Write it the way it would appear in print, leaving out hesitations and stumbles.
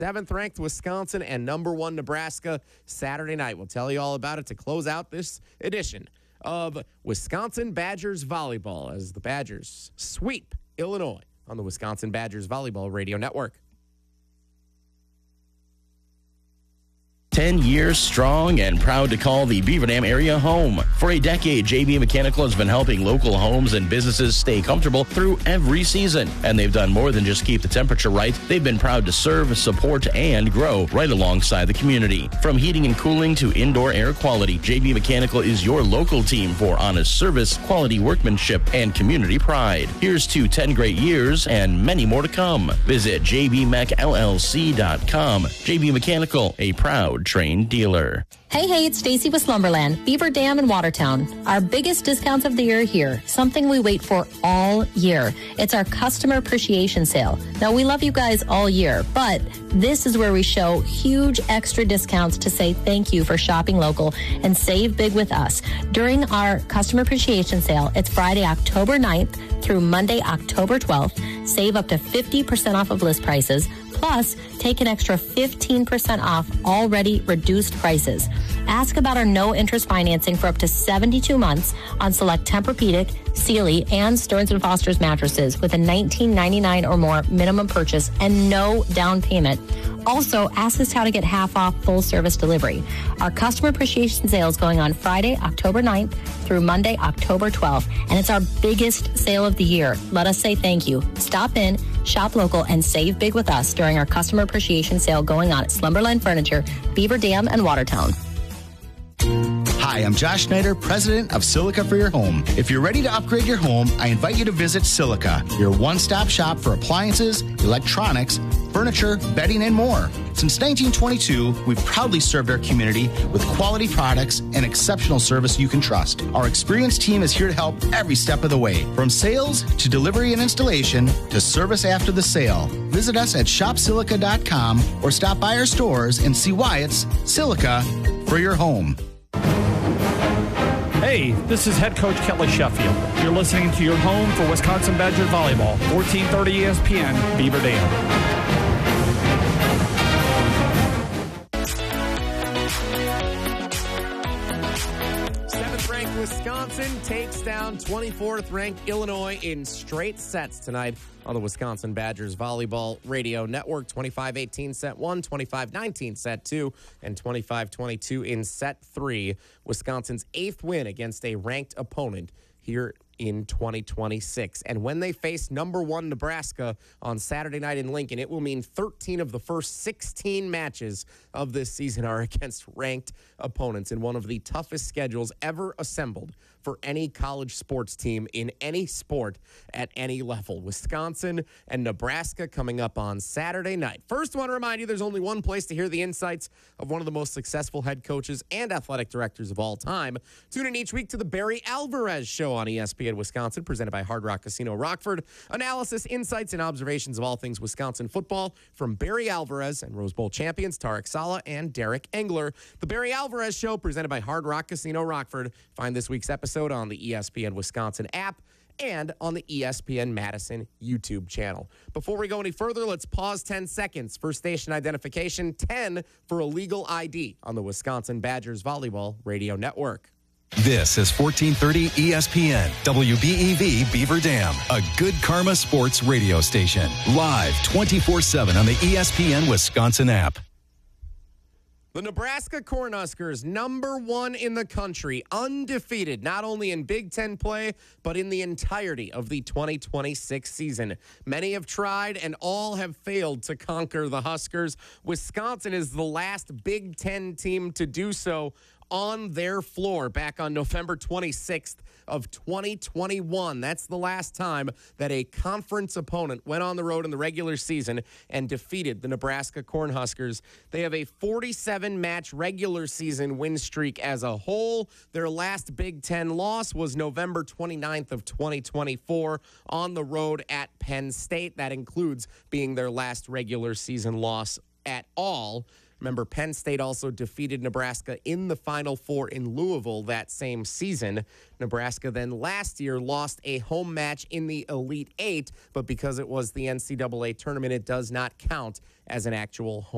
7th ranked Wisconsin and number 1 Nebraska Saturday night. We'll tell you all about it to close out this edition of Wisconsin Badgers Volleyball as the Badgers sweep Illinois on the Wisconsin Badgers Volleyball Radio Network. 10 years strong and proud to call the Beaver Dam area home. For a decade, JB Mechanical has been helping local homes and businesses stay comfortable through every season. And they've done more than just keep the temperature right. They've been proud to serve, support, and grow right alongside the community. From heating and cooling to indoor air quality, JB Mechanical is your local team for honest service, quality workmanship, and community pride. Here's to 10 great years and many more to come. Visit jbmechllc.com. JB Mechanical, a proud trained dealer. Hey, it's Stacy with Slumberland, Beaver Dam in Watertown. Our biggest discounts of the year here, something we wait for all year. It's our customer appreciation sale. Now, we love you guys all year, but this is where we show huge extra discounts to say thank you for shopping local and save big with us. During our customer appreciation sale, it's Friday, October 9th through Monday, October 12th. Save up to 50% off of list prices. Plus, take an extra 15% off already reduced prices. Ask about our no-interest financing for up to 72 months on select Tempur-Pedic, Sealy, and Stearns & Foster's mattresses with a $19.99 or more minimum purchase and no down payment. Also, ask us how to get half off full service delivery. Our customer appreciation sale is going on Friday, October 9th through Monday, October 12th, and it's our biggest sale of the year. Let us say thank you. Stop in, shop local, and save big with us during our customer appreciation sale going on at Slumberland Furniture, Beaver Dam, and Watertown. Hi, I'm Josh Schneider, president of Silica for Your Home. If you're ready to upgrade your home, I invite you to visit Silica, your one-stop shop for appliances, electronics, furniture, bedding, and more. Since 1922, we've proudly served our community with quality products and exceptional service you can trust. Our experienced team is here to help every step of the way, from sales to delivery and installation to service after the sale. Visit us at shopsilica.com or stop by our stores and see why it's Silica for your home. Hey, this is head coach Kelly Sheffield. You're listening to your home for Wisconsin Badger Volleyball, 1430 ESPN, Beaver Dam. Wisconsin takes down 24th ranked Illinois in straight sets tonight on the Wisconsin Badgers Volleyball Radio Network. 25-18 set 1, 25-19 set 2, and 25-22 in set 3. Wisconsin's 8th win against a ranked opponent here in 2026. And when they face number 1 Nebraska on Saturday night in Lincoln, it will mean 13 of the first 16 matches of this season are against ranked opponents in one of the toughest schedules ever assembled for any college sports team in any sport at any level. Wisconsin and Nebraska coming up on Saturday night. First, I want to remind you there's only one place to hear the insights of one of the most successful head coaches and athletic directors of all time. Tune in each week to the Barry Alvarez Show on ESPN Wisconsin, presented by Hard Rock Casino Rockford. Analysis, insights, and observations of all things Wisconsin football from Barry Alvarez and Rose Bowl champions Tarek Sala and Derek Engler. The Barry Alvarez Show, presented by Hard Rock Casino Rockford. Find this week's episode on the ESPN Wisconsin app and on the ESPN Madison YouTube channel. Before we go any further, let's pause 10 seconds for station identification, 10 for illegal ID on the Wisconsin Badgers Volleyball Radio Network. This is 1430 ESPN, WBEV Beaver Dam, a Good Karma Sports radio station. Live 24/7 on the ESPN Wisconsin app. The Nebraska Cornhuskers, number 1 in the country, undefeated, not only in Big Ten play, but in the entirety of the 2026 season. Many have tried and all have failed to conquer the Huskers. Wisconsin is the last Big Ten team to do so on their floor back on November 26th of 2021. That's the last time that a conference opponent went on the road in the regular season and defeated the Nebraska Cornhuskers. They have a 47-match regular season win streak as a whole. Their last Big Ten loss was November 29th of 2024 on the road at Penn State. That includes being their last regular season loss at all. Remember, Penn State also defeated Nebraska in the Final Four in Louisville that same season. Nebraska then last year lost a home match in the Elite Eight, but because it was the NCAA tournament, it does not count as an actual home